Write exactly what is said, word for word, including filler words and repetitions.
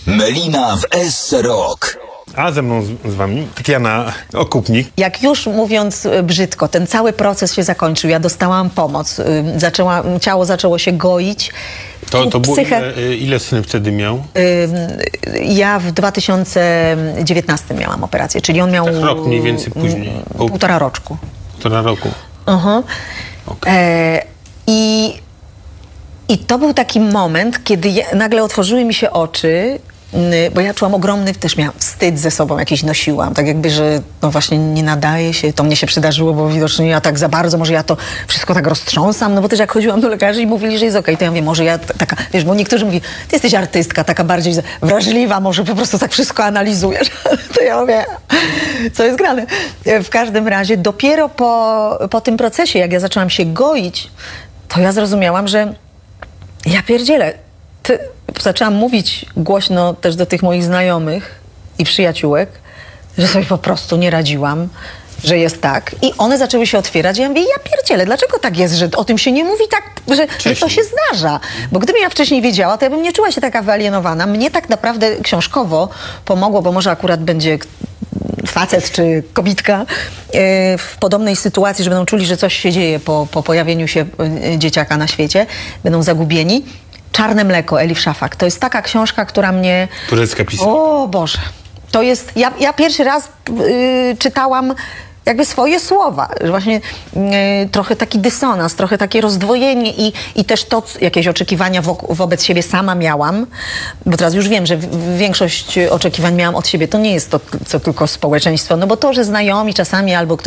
Melina w S Rock. A ze mną z, z wami Tatiana Okupnik. Jak już mówiąc brzydko, ten cały proces się zakończył, ja dostałam pomoc, zaczęła, ciało zaczęło się goić. To, to było Psyche... ile, ile syn wtedy miał? Ja w dwa tysiące dziewiętnastym miałam operację, czyli on miał... Tak, rok mniej więcej później. Pół, półtora roczku. Półtora roku. Uh-huh. Okay. E, i, I to był taki moment, kiedy ja, nagle otworzyły mi się oczy, bo ja czułam ogromny, też miałam wstyd ze sobą jakiś nosiłam, tak jakby, że no właśnie nie nadaje się, to mnie się przydarzyło, bo widocznie ja tak za bardzo, może ja to wszystko tak roztrząsam, no bo też jak chodziłam do lekarzy i mówili, że jest okej, to ja mówię, może ja t- taka, wiesz, bo niektórzy mówią, ty jesteś artystka, taka bardziej wrażliwa, może po prostu tak wszystko analizujesz, to ja mówię, co jest grane. W każdym razie dopiero po, po tym procesie, jak ja zaczęłam się goić, to ja zrozumiałam, że ja pierdzielę, ty, zaczęłam mówić głośno też do tych moich znajomych i przyjaciółek, że sobie po prostu nie radziłam, że jest tak. I one zaczęły się otwierać i ja mówię, ja pierdzielę, dlaczego tak jest, że o tym się nie mówi tak, że, że to się zdarza. Bo gdybym ja wcześniej wiedziała, to ja bym nie czuła się taka wyalienowana. Mnie tak naprawdę książkowo pomogło, bo może akurat będzie facet czy kobitka w podobnej sytuacji, że będą czuli, że coś się dzieje po, po pojawieniu się dzieciaka na świecie, będą zagubieni. Czarne mleko, Elif Szafak. To jest taka książka, która mnie... Turecka pisarka. O Boże. To jest... Ja, ja pierwszy raz yy, czytałam jakby swoje słowa. Że właśnie yy, trochę taki dysonans, trochę takie rozdwojenie i, i też to, jakieś oczekiwania wo wobec siebie sama miałam. Bo teraz już wiem, że w większość oczekiwań miałam od siebie. To nie jest to, co tylko społeczeństwo. No bo to, że znajomi czasami albo ktoś